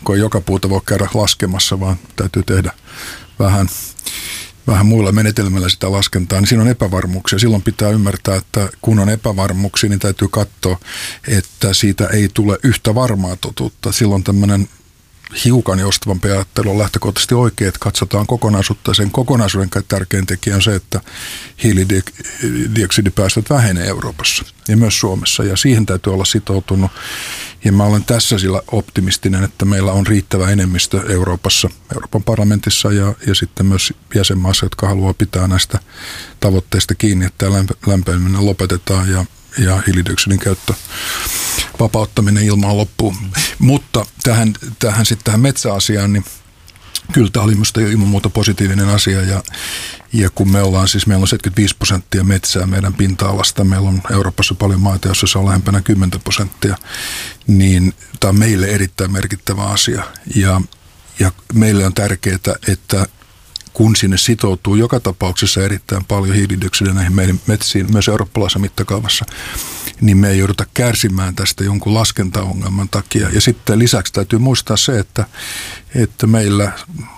kun ei joka puuta voi käydä laskemassa, vaan täytyy tehdä vähän muilla menetelmillä sitä laskentaa, niin siinä on epävarmuuksia. Silloin pitää ymmärtää, että kun on epävarmuuksia, niin täytyy katsoa, että siitä ei tule yhtä varmaa totuutta. Silloin tämmöinen hiukan joustavampi ajattelu on lähtökohtaisesti oikein, että katsotaan kokonaisuutta. Sen kokonaisuuden tärkein tekijä on se, että hiilidioksidipäästöt vähenee Euroopassa ja myös Suomessa, ja siihen täytyy olla sitoutunut. Ja mä olen tässä sillä optimistinen, että meillä on riittävä enemmistö Euroopassa, Euroopan parlamentissa ja sitten myös jäsenmaassa, jotka haluaa pitää näistä tavoitteista kiinni, että lämpeneminen lopetetaan ja hiilidioksidin käyttö vapauttaminen ilmaan loppuu. Mutta tähän metsäasiaan, niin kyllä tämä oli minusta ilman muuta positiivinen asia, ja kun meillä on 75% metsää meidän pinta-alasta, meillä on Euroopassa paljon maita, joissa se on lähempänä 10%, niin tämä on meille erittäin merkittävä asia, ja meille on tärkeää, että kun sinne sitoutuu joka tapauksessa erittäin paljon hiilidioksidia näihin meidän metsiin, myös eurooppalaisessa mittakaavassa, niin me ei jouduta kärsimään tästä jonkun laskentaongelman takia. Ja sitten lisäksi täytyy muistaa se, että meillä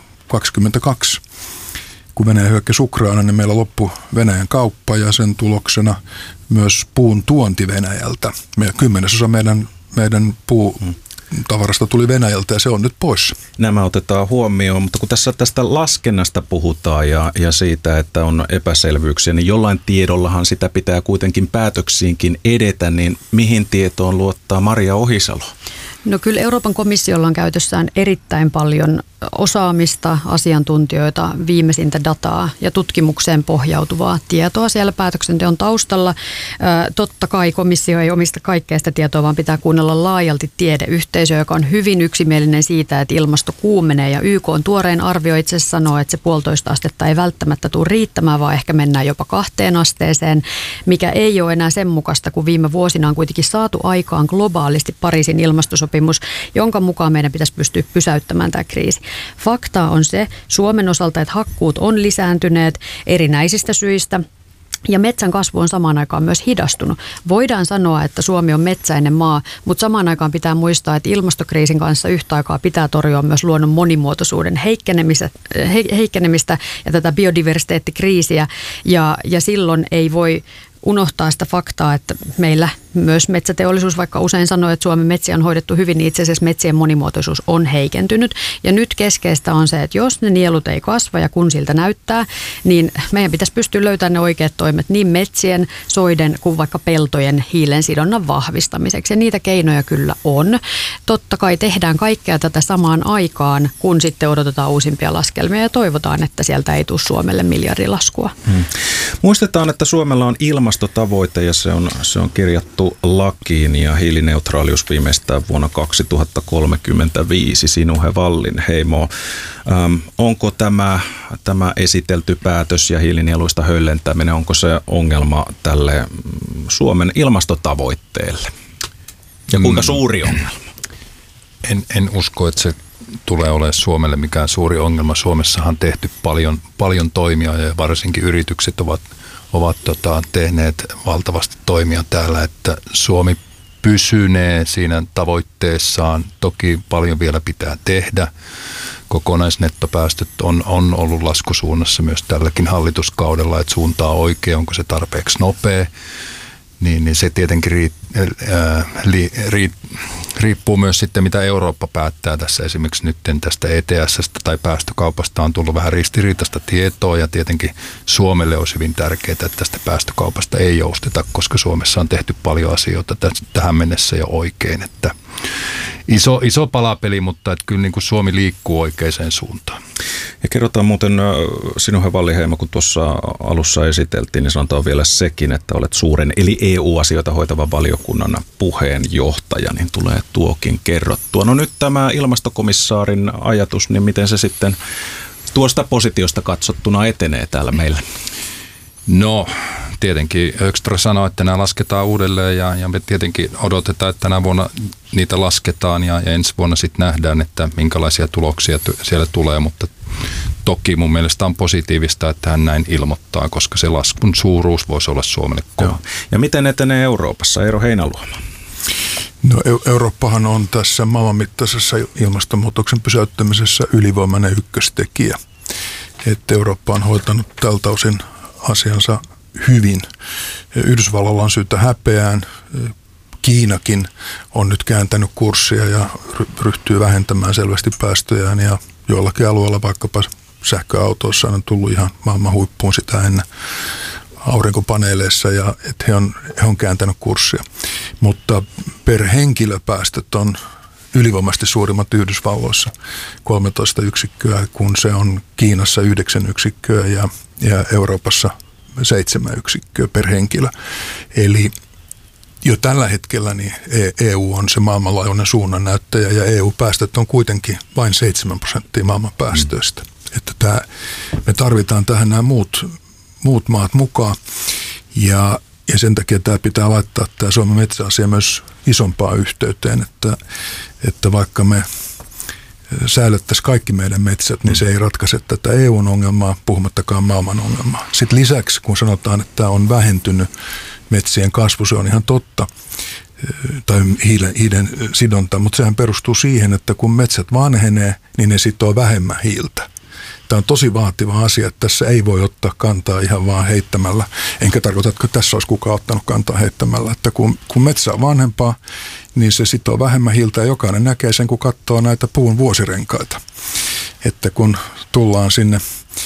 22, kun Venäjä hyökkäsi Ukrainaan, niin meillä loppui Venäjän kauppa ja sen tuloksena myös puun tuonti Venäjältä. 10% meidän tavarasta tuli Venäjältä, ja se on nyt pois. Nämä otetaan huomioon, mutta kun tästä laskennasta puhutaan ja siitä, että on epäselvyyksiä, niin jollain tiedollahan sitä pitää kuitenkin päätöksiinkin edetä, niin mihin tietoon luottaa Maria Ohisalo? No kyllä Euroopan komissiolla on käytössään erittäin paljon osaamista, asiantuntijoita, viimeisintä dataa ja tutkimukseen pohjautuvaa tietoa siellä päätöksenteon taustalla. Totta kai komissio ei omista kaikkea sitä tietoa, vaan pitää kuunnella laajalti tiedeyhteisö, joka on hyvin yksimielinen siitä, että ilmasto kuumenee, ja YK on tuorein arvio itse asiassa sanoo, että se 1,5 astetta ei välttämättä tule riittämään, vaan ehkä mennään jopa 2 asteeseen, mikä ei ole enää sen mukaista, kun viime vuosina on kuitenkin saatu aikaan globaalisti Pariisin ilmastosopimus, jonka mukaan meidän pitäisi pystyä pysäyttämään tämä kriisi. Faktaa on se Suomen osalta, että hakkuut on lisääntyneet erinäisistä syistä. Ja metsän kasvu on samaan aikaan myös hidastunut. Voidaan sanoa, että Suomi on metsäinen maa, mutta samaan aikaan pitää muistaa, että ilmastokriisin kanssa yhtä aikaa pitää torjua myös luonnon monimuotoisuuden heikkenemistä ja tätä biodiversiteettikriisiä. Ja silloin ei voi unohtaa sitä faktaa, että meillä myös metsäteollisuus, vaikka usein sanoo, että Suomen metsiä on hoidettu hyvin, niin itse asiassa metsien monimuotoisuus on heikentynyt. Ja nyt keskeistä on se, että jos ne nielut ei kasva ja kun siltä näyttää, niin meidän pitäisi pystyä löytämään ne oikeat toimet niin metsien, soiden kuin vaikka peltojen hiilensidonnan vahvistamiseksi. Ja niitä keinoja kyllä on. Totta kai tehdään kaikkea tätä samaan aikaan, kun sitten odotetaan uusimpia laskelmia ja toivotaan, että sieltä ei tule Suomelle miljardilaskua. Muistetaan, että Suomella on ilmastotavoite ja se on kirjattu lakiin ja hiilineutraalius viimeistään vuonna 2035. Sinuhe Wallinheimo, onko tämä esitelty päätös ja hiilinieluista höllentäminen, onko se ongelma tälle Suomen ilmastotavoitteelle? Ja kuinka suuri ongelma? En usko, että se tulee olemaan Suomelle mikään suuri ongelma. Suomessahan on tehty paljon toimia ja varsinkin yritykset ovat tehneet valtavasti toimia täällä, että Suomi pysynee siinä tavoitteessaan. Toki paljon vielä pitää tehdä. Kokonaisnettopäästöt on ollut laskusuunnassa myös tälläkin hallituskaudella, että suunta on oikea, onko se tarpeeksi nopea. Niin se tietenkin riippuu myös sitten, mitä Eurooppa päättää tässä. Esimerkiksi nyt tästä ETS:stä tai päästökaupasta on tullut vähän ristiriitaista tietoa, ja tietenkin Suomelle olisi hyvin tärkeää, että tästä päästökaupasta ei jousteta, koska Suomessa on tehty paljon asioita tähän mennessä jo oikein. Että iso palapeli, mutta että kyllä niin kuin Suomi liikkuu oikeaan suuntaan. Ja kerrotaan muuten, Sinuhe Wallinheimo, kun tuossa alussa esiteltiin, niin sanotaan vielä sekin, että olet suuren eli EU-asioita hoitavan valiokunnan puheenjohtaja, niin tulee tuokin kerrottua. No nyt tämä ilmastokomissaarin ajatus, niin miten se sitten tuosta positiosta katsottuna etenee täällä meillä? No, tietenkin Högstra sanoi, että nämä lasketaan uudelleen ja me tietenkin odotetaan, että tänä vuonna niitä lasketaan ja ensi vuonna sitten nähdään, että minkälaisia tuloksia siellä tulee, mutta toki mun mielestä on positiivista, että hän näin ilmoittaa, koska se laskun suuruus voisi olla Suomelle kova. Ja miten etenee Euroopassa? Eero Heinäluoma. No, Eurooppahan on tässä maailmanmittaisessa ilmastonmuutoksen pysäyttämisessä ylivoimainen ykköstekijä. Että Eurooppa on hoitanut tältä osin asiansa hyvin. Yhdysvalloilla on syytä häpeään. Kiinakin on nyt kääntänyt kurssia ja ryhtyy vähentämään selvästi päästöjään, ja joillakin alueilla vaikkapa sähköautoissa on tullut ihan maailman huippuun sitä ennen aurinkopaneeleissa, ja että he on kääntänyt kurssia. Mutta per henkilöpäästöt on ylivoimaisesti suurimmat Yhdysvalloissa 13 yksikköä, kun se on Kiinassa 9 yksikköä ja Euroopassa 7 yksikköä per henkilö. Eli jo tällä hetkellä niin EU on se maailmanlaajuinen suunnannäyttäjä, ja EU-päästöt on kuitenkin vain 7% maailman päästöistä. Että me tarvitaan tähän nämä muut maat mukaan, ja sen takia tämä pitää laittaa tämä Suomen metsäasia myös isompaan yhteyteen, että vaikka me säilyttäisiin kaikki meidän metsät, niin se ei ratkaise tätä EUn ongelmaa, puhumattakaan maailman ongelmaa. Sitten lisäksi, kun sanotaan, että tämä on vähentynyt metsien kasvu, se on ihan totta, tai hiilen sidonta, mutta sehän perustuu siihen, että kun metsät vanhenee, niin ne sitoo vähemmän hiiltä. Tämä on tosi vaativa asia, että tässä ei voi ottaa kantaa ihan vaan heittämällä. Enkä tarkoita, että tässä olisi kukaan ottanut kantaa heittämällä. Että kun metsä on vanhempaa, niin se sitoo vähemmän hiiltä, ja jokainen näkee sen, kun katsoo näitä puun vuosirenkaita. Että kun tullaan sinne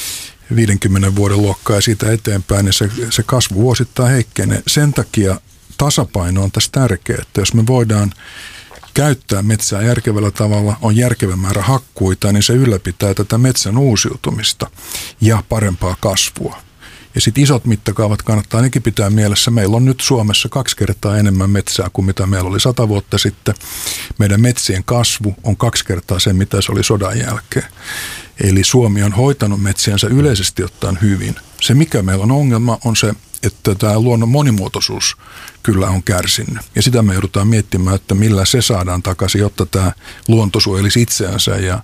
50 vuoden luokkaa ja siitä eteenpäin, niin se kasvu vuosittain heikkenee. Sen takia tasapaino on tässä tärkeä, että jos me voidaan käyttää metsää järkevällä tavalla, on järkevä määrä hakkuita, niin se ylläpitää tätä metsän uusiutumista ja parempaa kasvua. Ja sitten isot mittakaavat kannattaa ainakin pitää mielessä. Meillä on nyt Suomessa 2 kertaa enemmän metsää kuin mitä meillä oli 100 vuotta sitten. Meidän metsien kasvu on 2 kertaa se, mitä se oli sodan jälkeen. Eli Suomi on hoitanut metsiänsä yleisesti ottaen hyvin. Se, mikä meillä on ongelma, on se, että tämä luonnon monimuotoisuus kyllä on kärsinyt. Ja sitä me joudutaan miettimään, että millä se saadaan takaisin, jotta tämä luonto suojelisi itseänsä ja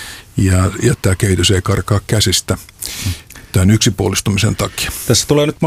tämä kehitys ei karkaa käsistä tämän yksipuolistumisen takia. Tässä tulee nyt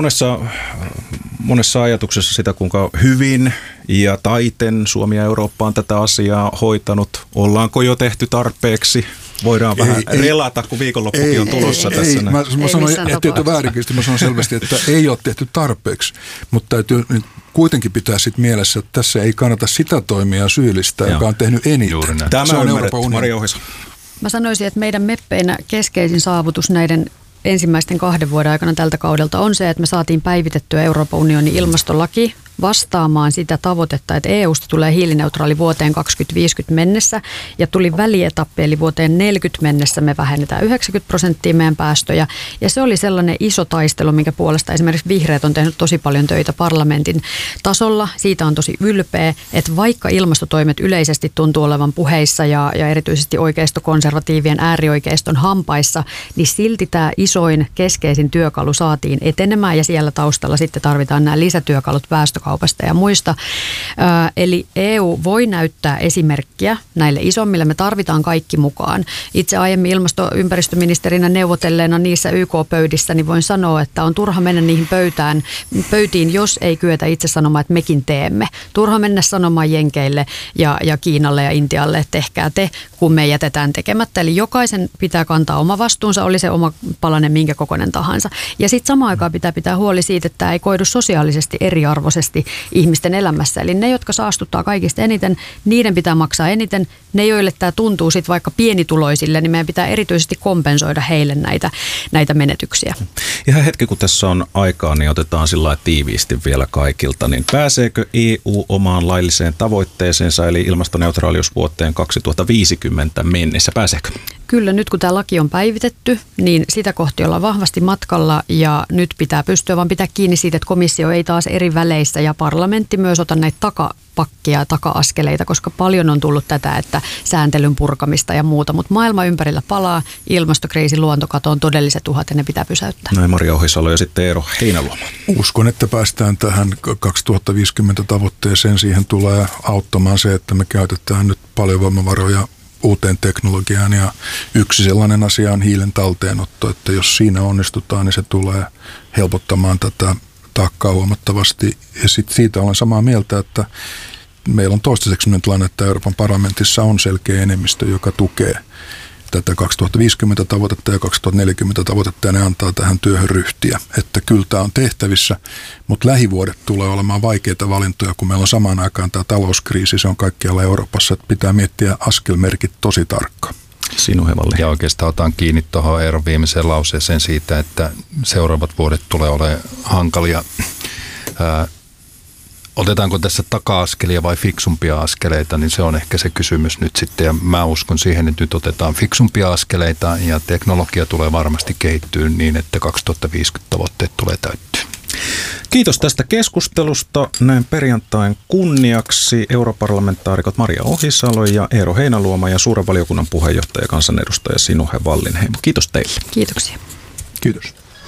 monessa ajatuksessa sitä, kuinka hyvin ja taiten Suomi ja Eurooppa on tätä asiaa hoitanut. Ollaanko jo tehty tarpeeksi? Voidaan vähän relata, kun viikonloppukin on tulossa tässä. Mä sanoin, ettei väärinkäsitys, mä sanon selvästi, että ei ole tehty tarpeeksi, mutta täytyy nyt kuitenkin pitää sit mielessä, että tässä ei kannata sitä toimia syyllistää, joka on tehnyt eniten. Tämä on Euroopan unioni. Mari Ohisalo. Mä sanoisin, että meidän meppeinä keskeisin saavutus näiden ensimmäisten 2 vuoden aikana tältä kaudelta on se, että me saatiin päivitettyä Euroopan unionin ilmastolaki vastaamaan sitä tavoitetta, että EUsta tulee hiilineutraali vuoteen 2050 mennessä, ja tuli välietappi, eli vuoteen 40 mennessä me vähennetään 90% meidän päästöjä, ja se oli sellainen iso taistelu, minkä puolesta esimerkiksi vihreät on tehnyt tosi paljon töitä parlamentin tasolla. Siitä on tosi ylpeä, että vaikka ilmastotoimet yleisesti tuntuu olevan puheissa ja erityisesti oikeistokonservatiivien äärioikeiston hampaissa, niin silti tämä isoin keskeisin työkalu saatiin etenemään, ja siellä taustalla sitten tarvitaan nämä lisätyökalut päästökaupasta ja muista. Eli EU voi näyttää esimerkkiä näille isommille. Me tarvitaan kaikki mukaan. Itse aiemmin ympäristöministerinä neuvotelleena niissä YK-pöydissä, niin voin sanoa, että on turha mennä niihin pöytiin, jos ei kyetä itse sanomaan, että mekin teemme. Turha mennä sanomaan Jenkeille ja Kiinalle ja Intialle, että tehkää te, kun me jätetään tekemättä. Eli jokaisen pitää kantaa oma vastuunsa, oli se oma palanen minkä kokoinen tahansa. Ja sitten samaan aikaan pitää huoli siitä, että tämä ei koidu sosiaalisesti eriarvoisesti ihmisten elämässä. Eli ne, jotka saastuttaa kaikista eniten, niiden pitää maksaa eniten. Ne, joille tämä tuntuu sitten vaikka pienituloisille, niin meidän pitää erityisesti kompensoida heille näitä menetyksiä. Ihan hetki, kun tässä on aikaa, niin otetaan sillä tiiviisti vielä kaikilta. Niin pääseekö EU omaan lailliseen tavoitteeseensa, eli ilmastoneutraalius vuoteen 2050 mennessä? Pääseekö? Kyllä, nyt kun tämä laki on päivitetty, niin sitä kohti ollaan vahvasti matkalla, ja nyt pitää pystyä vaan pitää kiinni siitä, että komissio ei taas eri väleissä ja parlamentti myös ota näitä takapakkia ja taka-askeleita, koska paljon on tullut tätä, että sääntelyn purkamista ja muuta, mutta maailma ympärillä palaa, ilmastokriisi, luontokato on todelliset uhat ja ne pitää pysäyttää. Näin Mari Ohisalo ja sitten Eero Heinäluoma. Uskon, että päästään tähän 2050 tavoitteeseen. Siihen tulee auttamaan se, että me käytetään nyt paljon voimavaroja uuteen teknologiaan, ja yksi sellainen asia on hiilen talteenotto, että jos siinä onnistutaan, niin se tulee helpottamaan tätä taakkaa huomattavasti. Ja sitten siitä olen samaa mieltä, että meillä on toistaiseksi nyt tilanne, että Euroopan parlamentissa on selkeä enemmistö, joka tukee tätä 2050 tavoitetta ja 2040 tavoitetta, ja ne antaa tähän työhön ryhtiä. Että kyllä tämä on tehtävissä, mutta lähivuodet tulee olemaan vaikeita valintoja, kun meillä on samaan aikaan tämä talouskriisi, se on kaikkialla Euroopassa, että pitää miettiä askelmerkit tosi tarkkaan. Sinuhe Wallin. Ja oikeastaan otan kiinni tuohon Eeron viimeiseen lauseeseen siitä, että seuraavat vuodet tulee olemaan hankalia. Otetaanko tässä taka-askelia vai fiksumpia askeleita, niin se on ehkä se kysymys nyt sitten. Ja mä uskon siihen, että nyt otetaan fiksumpia askeleita ja teknologia tulee varmasti kehittyä niin, että 2050 tavoitteet tulee täyttyä. Kiitos tästä keskustelusta. Näin perjantain kunniaksi europarlamentaarikot Maria Ohisalo ja Eero Heinaluoma ja suuren valiokunnan puheenjohtaja ja kansanedustaja Sinuhe Wallinheimo. Kiitos teille. Kiitoksia. Kiitos.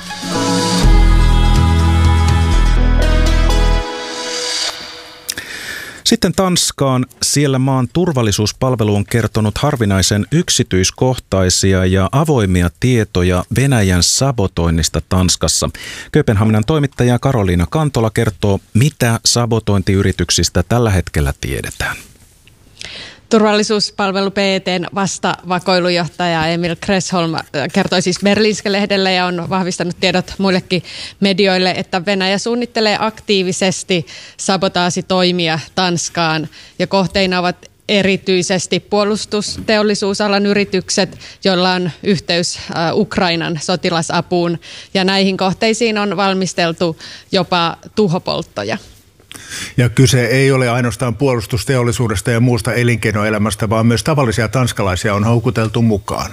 Sitten Tanskaan. Siellä maan turvallisuuspalvelu on kertonut harvinaisen yksityiskohtaisia ja avoimia tietoja Venäjän sabotoinnista Tanskassa. Kööpenhaminan toimittaja Karoliina Kantola kertoo, mitä sabotointiyrityksistä tällä hetkellä tiedetään. Turvallisuuspalvelu PET:n vastavakoilujohtaja Emil Kressholm kertoi siis Berlingske-lehdelle ja on vahvistanut tiedot muillekin medioille, että Venäjä suunnittelee aktiivisesti sabotaasitoimia Tanskaan ja kohteina ovat erityisesti puolustusteollisuusalan yritykset, joilla on yhteys Ukrainan sotilasapuun ja näihin kohteisiin on valmisteltu jopa tuhopolttoja. Ja kyse ei ole ainoastaan puolustusteollisuudesta ja muusta elinkeinoelämästä, vaan myös tavallisia tanskalaisia on houkuteltu mukaan.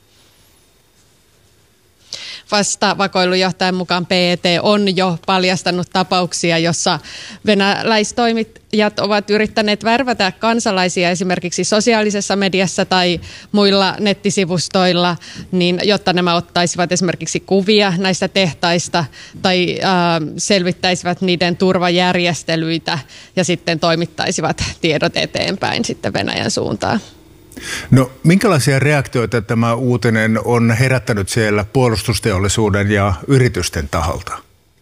Vastavakoilujohtajan mukaan PET on jo paljastanut tapauksia, jossa venäläistoimijat ovat yrittäneet värvätä kansalaisia esimerkiksi sosiaalisessa mediassa tai muilla nettisivustoilla, niin jotta nämä ottaisivat esimerkiksi kuvia näistä tehtaista tai selvittäisivät niiden turvajärjestelyitä ja sitten toimittaisivat tiedot eteenpäin sitten Venäjän suuntaan. No, minkälaisia reaktioita tämä uutinen on herättänyt siellä puolustusteollisuuden ja yritysten taholta?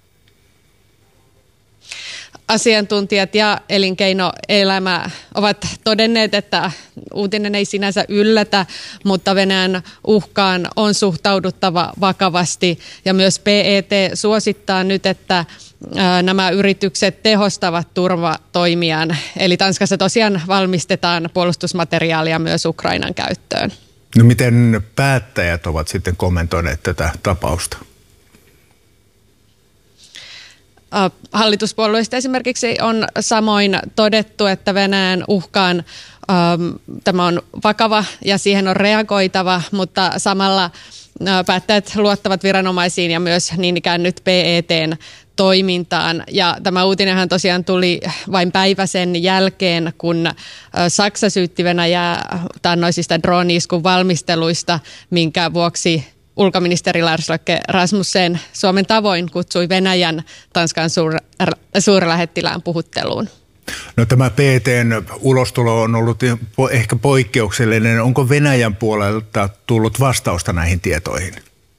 Asiantuntijat ja elinkeinoelämä ovat todenneet, että uutinen ei sinänsä yllätä, mutta Venäjän uhkaan on suhtauduttava vakavasti ja myös PET suosittaa nyt, että nämä yritykset tehostavat turvatoimiaan. Eli Tanskassa tosiaan valmistetaan puolustusmateriaalia myös Ukrainan käyttöön. No miten päättäjät ovat sitten kommentoineet tätä tapausta? Hallituspuolueista esimerkiksi on samoin todettu, että Venäjän uhkaan tämä on vakava ja siihen on reagoitava, mutta samalla päättäjät luottavat viranomaisiin ja myös niin ikään nyt PET:n toimintaan. Ja tämä uutinenhan tosiaan tuli vain päivä sen jälkeen, kun Saksa syytti Venäjää taannoisista drone-iskun valmisteluista, minkä vuoksi ulkoministeri Lars Løkke Rasmussen Suomen tavoin kutsui Venäjän Tanskan suurlähettilään puhutteluun. No tämä PET:n ulostulo on ollut ehkä poikkeuksellinen. Onko Venäjän puolelta tullut vastausta näihin tietoihin?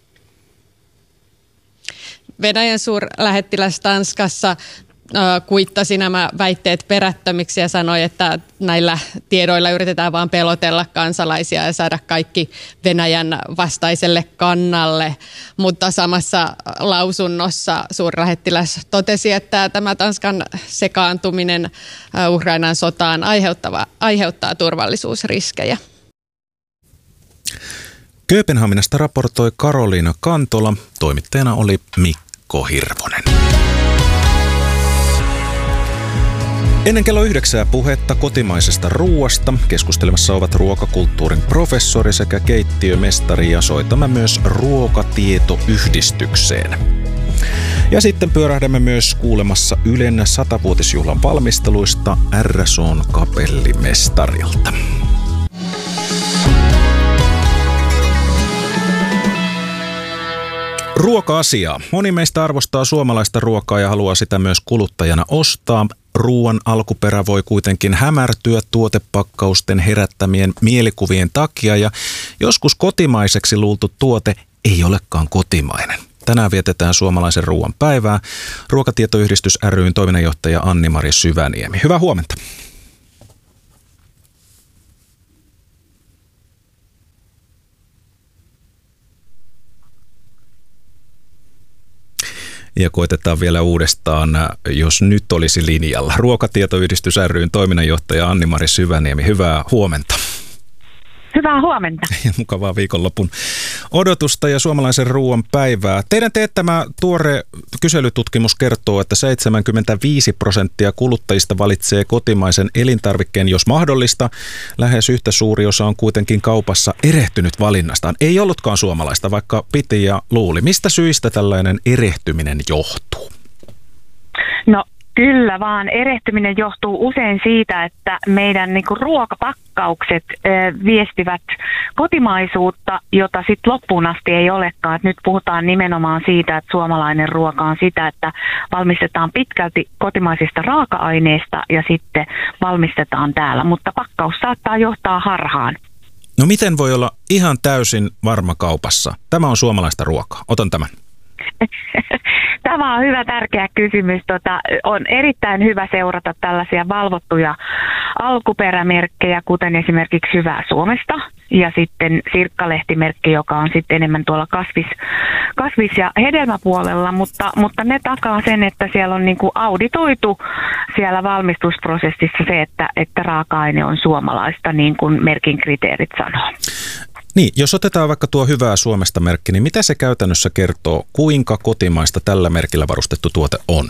Venäjän suurlähettiläs Tanskassa kuittasi nämä väitteet perättömiksi ja sanoi, että näillä tiedoilla yritetään vain pelotella kansalaisia ja saada kaikki Venäjän vastaiselle kannalle. Mutta samassa lausunnossa suurlähettiläs totesi, että tämä Tanskan sekaantuminen Ukrainan sotaan aiheuttaa turvallisuusriskejä. Kööpenhaminasta raportoi Karoliina Kantola. Toimittajana oli Mikko Hirvonen. Ennen kello 9 puhetta kotimaisesta ruuasta. Keskustelemassa ovat ruokakulttuurin professori sekä keittiömestari ja soitamme myös Ruokatietoyhdistykseen. Ja sitten pyörähdämme myös kuulemassa Ylen 100-vuotisjuhlan valmisteluista RSOn kapellimestarilta. Ruoka-asiaa. Moni meistä arvostaa suomalaista ruokaa ja haluaa sitä myös kuluttajana ostaa. Ruoan alkuperä voi kuitenkin hämärtyä tuotepakkausten herättämien mielikuvien takia ja joskus kotimaiseksi luultu tuote ei olekaan kotimainen. Tänään vietetään suomalaisen ruoan päivää. Ruokatietoyhdistys ry:n toiminnanjohtaja Anni-Mari Syväniemi. Hyvää huomenta. Ja koitetaan vielä uudestaan, jos nyt olisi linjalla. Ruokatietoyhdistys ry:n toiminnanjohtaja Anni-Mari Syväniemi, hyvää huomenta. Hyvää huomenta. Ja mukavaa viikonlopun odotusta ja suomalaisen ruoan päivää. Teidän teettämä tuore kyselytutkimus kertoo, että 75% kuluttajista valitsee kotimaisen elintarvikkeen, jos mahdollista. Lähes yhtä suuri osa on kuitenkin kaupassa erehtynyt valinnastaan. Ei ollutkaan suomalaista, vaikka piti ja luuli. Mistä syistä tällainen erehtyminen johtuu? No kyllä vaan. Erehtyminen johtuu usein siitä, että meidän ruokapakkaukset viestivät kotimaisuutta, jota sitten loppuun asti ei olekaan. Et nyt puhutaan nimenomaan siitä, että suomalainen ruoka on sitä, että valmistetaan pitkälti kotimaisista raaka-aineista ja sitten valmistetaan täällä, mutta pakkaus saattaa johtaa harhaan. No miten voi olla ihan täysin varma kaupassa? Tämä on suomalaista ruokaa. Otan tämän. Tämä on hyvä, tärkeä kysymys. On erittäin hyvä seurata tällaisia valvottuja alkuperämerkkejä, kuten esimerkiksi Hyvää Suomesta ja sitten Sirkkalehtimerkki, joka on sitten enemmän tuolla kasvis- ja hedelmäpuolella, mutta ne takaa sen, että siellä on auditoitu siellä valmistusprosessissa se, että raaka-aine on suomalaista, niin kuin merkin kriteerit sanoo. Niin, jos otetaan vaikka tuo Hyvää Suomesta -merkki, niin mitä se käytännössä kertoo, kuinka kotimaista tällä merkillä varustettu tuote on?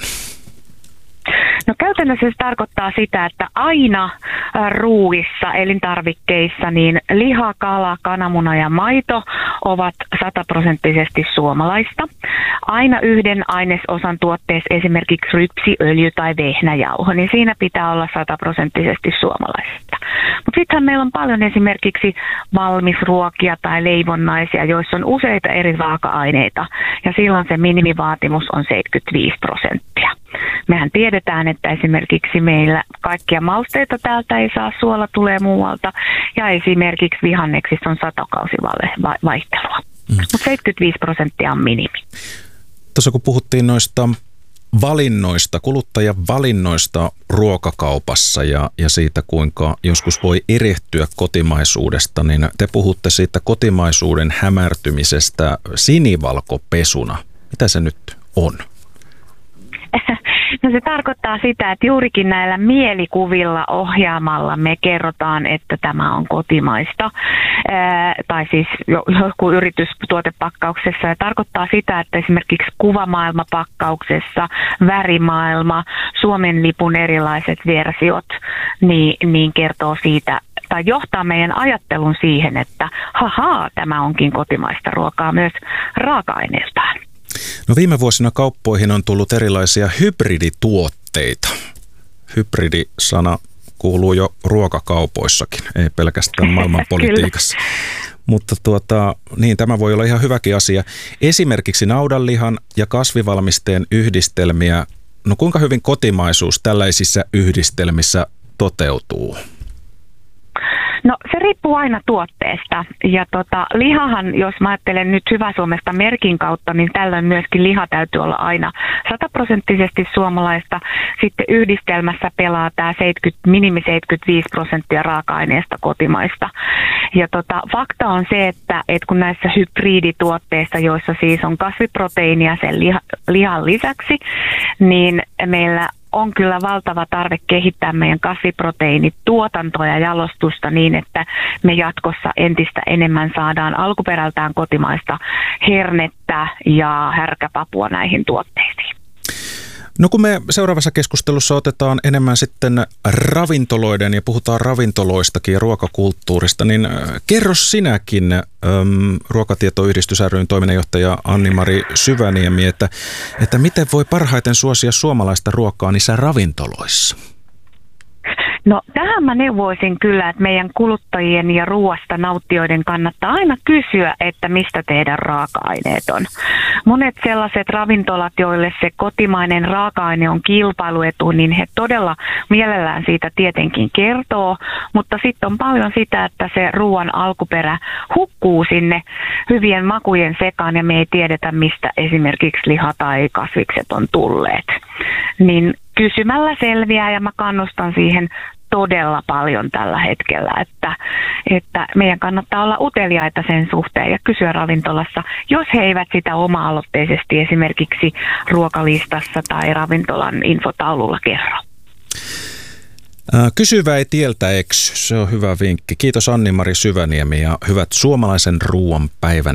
No käytännössä se tarkoittaa sitä, että aina ruuissa, elintarvikkeissa, niin liha, kala, kananmuna ja maito ovat 100% suomalaista. Aina yhden ainesosan tuotteessa, esimerkiksi rypsiöljy tai vehnäjauho, niin siinä pitää olla 100% suomalaista. Mutta sittenhän meillä on paljon esimerkiksi valmisruokia tai leivonnaisia, joissa on useita eri raaka-aineita, ja silloin se minimivaatimus on 75%. Mehän tiedetään, että esimerkiksi meillä kaikkia mausteita täältä ei saa, suola tulee muualta, ja esimerkiksi vihanneksissa on satokausivaihtelua. Mutta 75% on minimi. Tuossa kun puhuttiin noista valinnoista, kuluttajavalinnoista ruokakaupassa ja siitä, kuinka joskus voi erehtyä kotimaisuudesta, niin te puhutte siitä kotimaisuuden hämärtymisestä sinivalkopesuna. Mitä se nyt on? No se tarkoittaa sitä, että juurikin näillä mielikuvilla ohjaamalla me kerrotaan, että tämä on kotimaista, tai siis joku yritystuotepakkauksessa. Ja tarkoittaa sitä, että esimerkiksi kuvamaailmapakkauksessa, värimaailma, Suomen lipun erilaiset versiot, niin kertoo siitä, tai johtaa meidän ajattelun siihen, että tämä onkin kotimaista ruokaa myös raaka-aineeltaan. No viime vuosina kauppoihin on tullut erilaisia hybridituotteita. Hybridisana kuuluu jo ruokakaupoissakin, ei pelkästään maailmanpolitiikassa. Mutta niin, tämä voi olla ihan hyväkin asia. Esimerkiksi naudanlihan ja kasvivalmisteen yhdistelmiä. No kuinka hyvin kotimaisuus tällaisissa yhdistelmissä toteutuu? No se riippuu aina tuotteesta, ja lihahan, jos mä ajattelen nyt Hyvää Suomesta merkin kautta, niin tällöin myöskin liha täytyy olla aina 100% suomalaista. Sitten yhdistelmässä pelaa tämä minimi 75% raaka-aineesta kotimaista. Ja fakta on se, että kun näissä hybridituotteissa, joissa siis on kasviproteiinia sen lihan lisäksi, niin meillä on kyllä valtava tarve kehittää meidän kasviproteiinituotantoa ja jalostusta niin, että me jatkossa entistä enemmän saadaan alkuperältään kotimaista hernettä ja härkäpapua näihin tuotteisiin. No kun me seuraavassa keskustelussa otetaan enemmän sitten ravintoloiden ja puhutaan ravintoloistakin ja ruokakulttuurista, niin kerro sinäkin Ruokatietoyhdistys ry:n toiminnanjohtaja Anni-Mari Syväniemi, että miten voi parhaiten suosia suomalaista ruokaa niissä ravintoloissa? No tähän mä neuvoisin kyllä, että meidän kuluttajien ja ruoasta nauttijoiden kannattaa aina kysyä, että mistä teidän raaka-aineet on. Monet sellaiset ravintolat, joille se kotimainen raaka-aine on kilpailuetu, niin he todella mielellään siitä tietenkin kertoo, mutta sitten on paljon sitä, että se ruoan alkuperä hukkuu sinne hyvien makujen sekaan ja me ei tiedetä, mistä esimerkiksi liha tai kasvikset on tulleet. Niin kysymällä selviää ja mä kannustan siihen todella paljon tällä hetkellä, että meidän kannattaa olla uteliaita sen suhteen ja kysyä ravintolassa, jos he eivät sitä oma-aloitteisesti esimerkiksi ruokalistassa tai ravintolan infotaululla kerro. Kysyvä ei tieltä eksy, se on hyvä vinkki. Kiitos Anni-Mari Syväniemi ja hyvät suomalaisen ruoan päivän